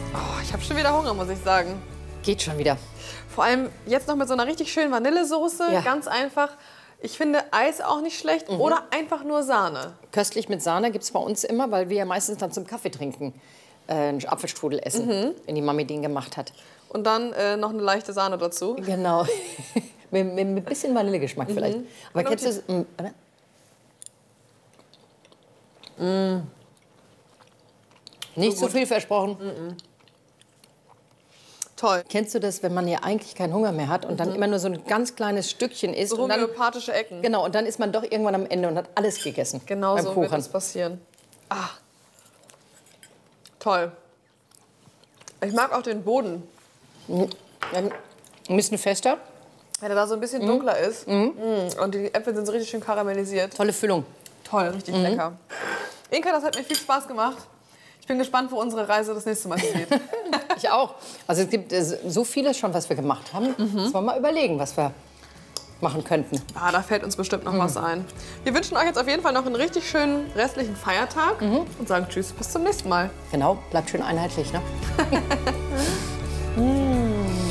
Oh, ich habe schon wieder Hunger, muss ich sagen. Geht schon wieder. Vor allem jetzt noch mit so einer richtig schönen Vanillesoße. Ja. Ganz einfach. Ich finde Eis auch nicht schlecht. Oder einfach nur Sahne. Köstlich mit Sahne gibt es bei uns immer, weil wir ja meistens dann zum Kaffee trinken einen Apfelstrudel essen, wenn die Mami den gemacht hat. Und dann noch eine leichte Sahne dazu. Genau. mit ein bisschen Vanillegeschmack vielleicht. Aber kennst du es? Nicht so viel versprochen. Toll. Kennst du das, wenn man ja eigentlich keinen Hunger mehr hat und dann immer nur so ein ganz kleines Stückchen isst? So und dann, homöopathische Ecken. genau, und dann ist man doch irgendwann am Ende und hat alles gegessen. Genau beim so wird Kuchen. das passieren. Ah. Toll. Ich mag auch den Boden. Ein bisschen fester. Wenn er da so ein bisschen dunkler ist. Und die Äpfel sind so richtig schön karamellisiert. Tolle Füllung. Toll, richtig lecker. Inka, das hat mir viel Spaß gemacht. Ich bin gespannt, wo unsere Reise das nächste Mal hingeht. Ich auch. Also es gibt so vieles schon, was wir gemacht haben. Müssen wir mal überlegen, was wir machen könnten. Ah, da fällt uns bestimmt noch was ein. Wir wünschen euch jetzt auf jeden Fall noch einen richtig schönen restlichen Feiertag und sagen Tschüss, bis zum nächsten Mal. Genau, bleibt schön einheitlich, ne?